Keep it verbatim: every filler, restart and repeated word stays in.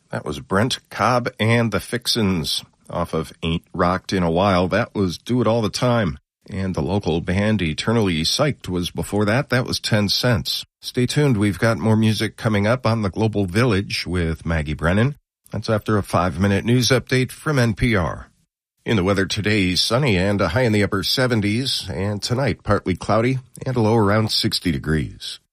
That was Brent Cobb and the Fixins off of Ain't Rocked in a While. That was Do It All the Time. And the local band Eternally Psyched was before that. That was ten cents. Stay tuned. We've got more music coming up on the Global Village with Maggie Brennan. That's after a five-minute news update from N P R. In the weather today, sunny and a high in the upper seventies. And tonight, partly cloudy and a low around sixty degrees.